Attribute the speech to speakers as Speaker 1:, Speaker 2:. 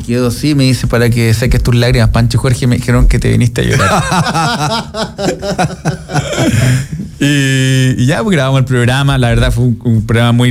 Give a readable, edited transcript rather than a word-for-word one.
Speaker 1: quedo así, me dice, para que seques tus lágrimas. Pancho y Jorge me dijeron que te viniste a llorar. y ya pues, grabamos el programa. La verdad fue un programa muy